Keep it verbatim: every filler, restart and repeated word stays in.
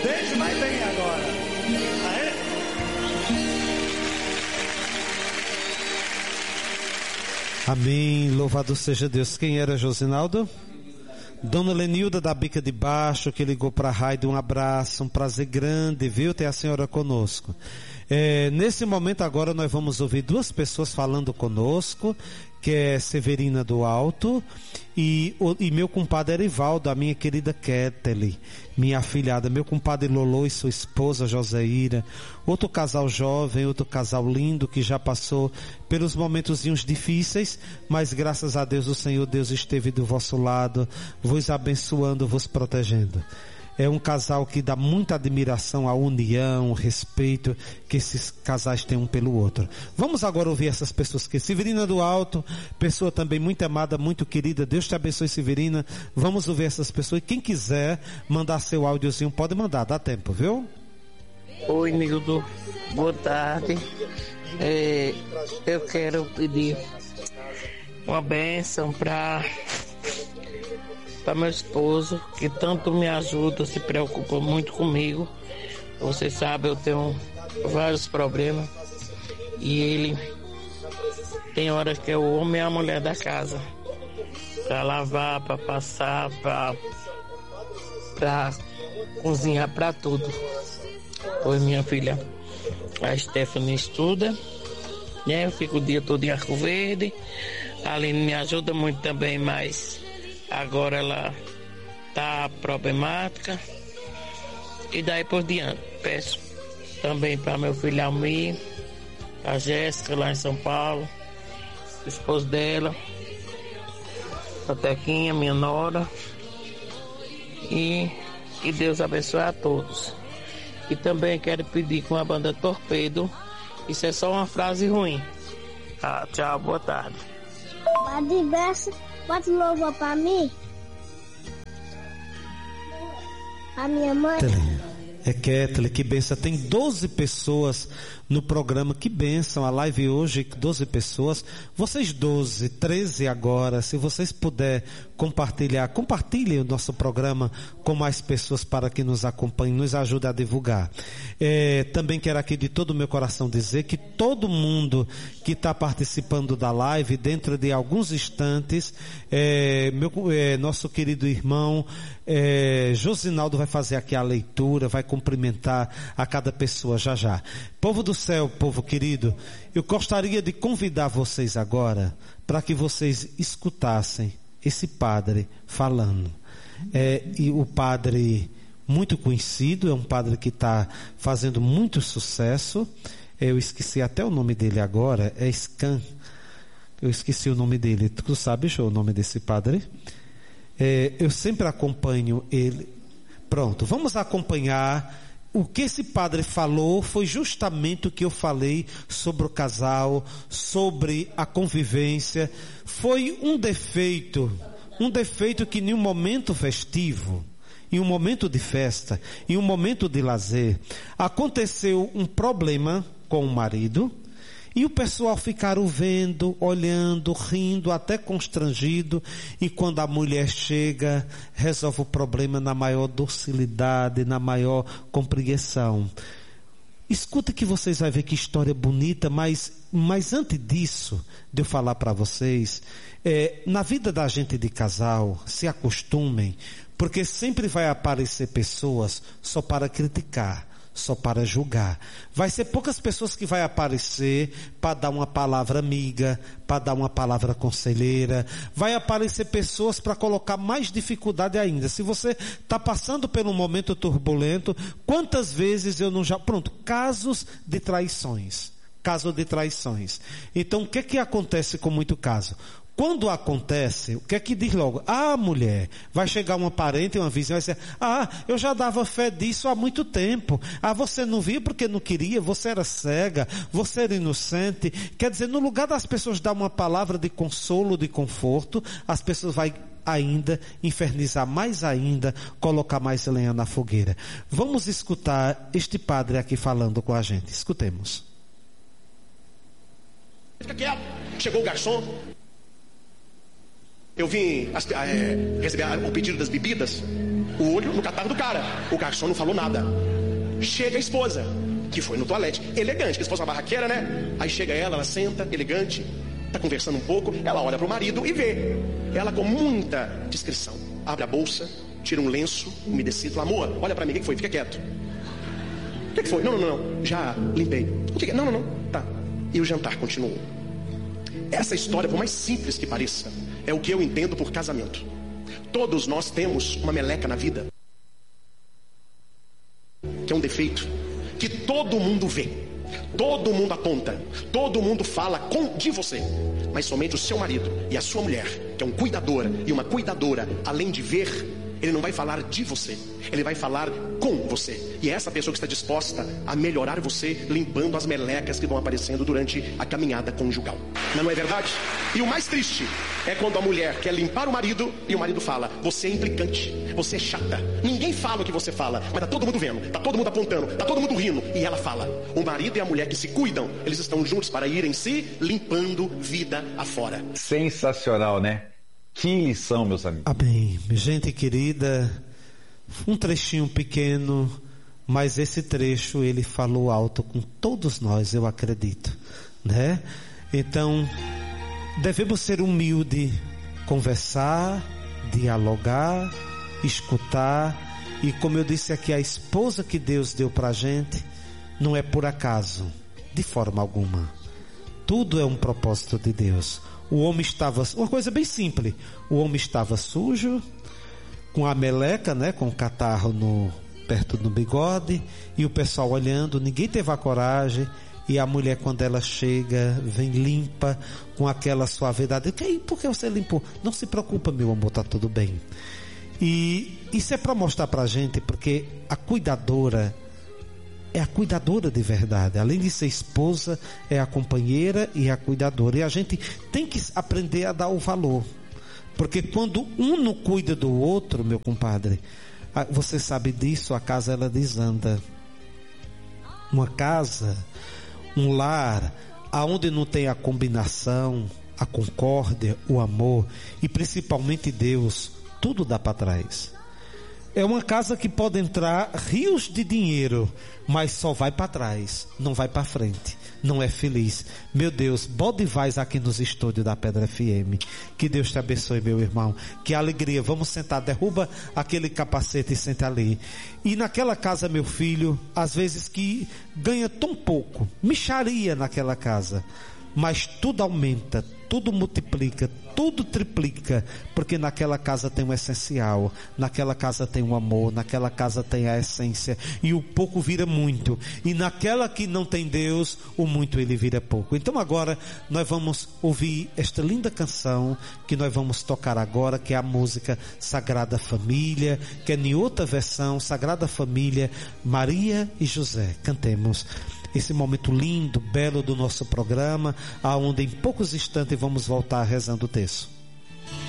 Deixa, vai bem agora. Aê? Amém, louvado seja Deus. Quem era Josinaldo? Dona Lenilda da Bica de Baixo, que ligou para a rádio. Um abraço, um prazer grande, viu, ter a senhora conosco. É, nesse momento agora nós vamos ouvir duas pessoas falando conosco, que é Severina do Alto e, o, e meu compadre Erivaldo, a minha querida Ketely, minha afilhada, meu compadre Lolo e sua esposa Joseíra, outro casal jovem, outro casal lindo que já passou pelos momentozinhos difíceis, mas graças a Deus o Senhor Deus esteve do vosso lado, vos abençoando, vos protegendo. É um casal que dá muita admiração à união, respeito que esses casais têm um pelo outro. Vamos agora ouvir essas pessoas que Severina do Alto, pessoa também muito amada, muito querida. Deus te abençoe, Severina. Vamos ouvir essas pessoas. E quem quiser mandar seu áudiozinho, pode mandar, dá tempo, viu? Oi, Nildo. Boa tarde. É, eu quero pedir uma bênção para para meu esposo, que tanto me ajuda, se preocupa muito comigo. Você sabe, eu tenho vários problemas e ele tem horas que é o homem e a mulher da casa, para lavar, para passar, para para cozinhar, para tudo. Pois minha filha, a Stephanie, estuda, né? Eu fico o dia todo em Arco Verde. A Aline me ajuda muito também, mas agora ela tá problemática. E daí por diante, peço também para meu filho Almir, a Jéssica lá em São Paulo, o esposo dela, a Tequinha, minha nora, e que Deus abençoe a todos. E também quero pedir com a banda Torpedo, isso é só uma frase ruim. Ah, tchau, boa tarde. Pode verso, pode louvar para mim? A minha mãe. É Ketely, que benção. Tem doze pessoas no programa, que benção. A live hoje, doze pessoas. Vocês doze, treze agora. Se vocês puderem compartilhar, compartilhem o nosso programa com mais pessoas para que nos acompanhem, nos ajude a divulgar. É, também quero aqui de todo o meu coração dizer que todo mundo que está participando da live, dentro de alguns instantes, é, meu, é, nosso querido irmão é, Josinaldo vai fazer aqui a leitura, vai cumprimentar a cada pessoa já já. Povo do céu, povo querido, eu gostaria de convidar vocês agora para que vocês escutassem esse padre falando. É, e o padre muito conhecido, é um padre que está fazendo muito sucesso. Eu esqueci até o nome dele agora, é Scan. Eu esqueci o nome dele. Tu sabe, Jô, o nome desse padre? É, eu sempre acompanho ele. Pronto, vamos acompanhar. O que esse padre falou foi justamente o que eu falei sobre o casal, sobre a convivência. Foi um defeito, um defeito que em um momento festivo, em um momento de festa, em um momento de lazer, aconteceu um problema com o marido, e o pessoal ficaram vendo, olhando, rindo, até constrangido, e quando a mulher chega, resolve o problema na maior docilidade, na maior compreensão. Escuta que vocês vão ver que história bonita, mas, mas antes disso, de eu falar para vocês, é, na vida da gente de casal, se acostumem, porque sempre vai aparecer pessoas só para criticar, só para julgar. Vai ser poucas pessoas que vai aparecer para dar uma palavra amiga, para dar uma palavra conselheira. Vai aparecer pessoas para colocar mais dificuldade ainda. Se você está passando por um momento turbulento, quantas vezes eu não já... Pronto, casos de traições. Caso de traições. Então, o que que acontece com muito caso? Quando acontece, o que é que diz logo? Ah, mulher, vai chegar uma parente, uma vizinha, vai dizer, ah, eu já dava fé disso há muito tempo. Ah, você não via porque não queria, você era cega, você era inocente. Quer dizer, no lugar das pessoas dar uma palavra de consolo, de conforto, as pessoas vão ainda infernizar mais ainda, colocar mais lenha na fogueira. Vamos escutar este padre aqui falando com a gente. Escutemos. Fica quieto. Chegou o garçom. Eu vim é, receber o pedido das bebidas, o olho no catarro do cara. O garçom não falou nada. Chega a esposa, que foi no toalete, elegante, que a esposa é uma barraqueira, né? Aí chega ela, ela senta, elegante, tá conversando um pouco, ela olha pro marido e vê. Ela com muita discrição, abre a bolsa, tira um lenço umedecido, amor, olha pra mim, o que foi? Fica quieto. O que foi? Não, não, não, já limpei. O que? Não, não, não, tá. E o jantar continuou. Essa história, por mais simples que pareça, é o que eu entendo por casamento. Todos nós temos uma meleca na vida, que é um defeito, que todo mundo vê, todo mundo aponta, todo mundo fala com, de você, mas somente o seu marido e a sua mulher, que é um cuidador e uma cuidadora, além de ver, ele não vai falar de você, ele vai falar com você. E é essa pessoa que está disposta a melhorar você, limpando as melecas que vão aparecendo durante a caminhada conjugal. Não é verdade? E o mais triste é quando a mulher quer limpar o marido e o marido fala: você é implicante, você é chata. Ninguém fala o que você fala, mas tá todo mundo vendo, tá todo mundo apontando, tá todo mundo rindo. E ela fala. O marido e a mulher que se cuidam, eles estão juntos para irem se limpando vida afora. Sensacional, né? Que lição, meus amigos. Amém. Gente querida, um trechinho pequeno, mas esse trecho ele falou alto com todos nós, eu acredito, né? Então, devemos ser humildes, conversar, dialogar, escutar, e como eu disse aqui, a esposa que Deus deu pra gente não é por acaso, de forma alguma. Tudo é um propósito de Deus. O homem estava, uma coisa bem simples, o homem estava sujo, com a meleca, né, com o catarro no, perto do bigode, e o pessoal olhando, ninguém teve a coragem, e a mulher, quando ela chega, vem limpa, com aquela suavidade. Que, por que você limpou? Não se preocupa, meu amor, está tudo bem. E isso é para mostrar para a gente, porque a cuidadora é a cuidadora de verdade. Além de ser esposa, é a companheira e a cuidadora. E a gente tem que aprender a dar o valor. Porque quando um não cuida do outro, meu compadre, você sabe disso, a casa ela desanda. Uma casa, um lar, aonde não tem a combinação, a concórdia, o amor e principalmente Deus, tudo dá para trás. É uma casa que pode entrar rios de dinheiro, mas só vai para trás, não vai para frente, não é feliz. Meu Deus, bode vais aqui nos estúdios da Pedra F M. Que Deus te abençoe, meu irmão. Que alegria. Vamos sentar, derruba aquele capacete e senta ali. E naquela casa, meu filho, às vezes que ganha tão pouco, mixaria naquela casa, mas tudo aumenta, tudo multiplica, tudo triplica, porque naquela casa tem o essencial, naquela casa tem o amor, naquela casa tem a essência, e o pouco vira muito, e naquela que não tem Deus, o muito ele vira pouco. Então agora nós vamos ouvir esta linda canção que nós vamos tocar agora, que é a música Sagrada Família, que é em outra versão, Sagrada Família, Maria e José. Cantemos esse momento lindo, belo do nosso programa, aonde em poucos instantes vamos voltar rezando o texto.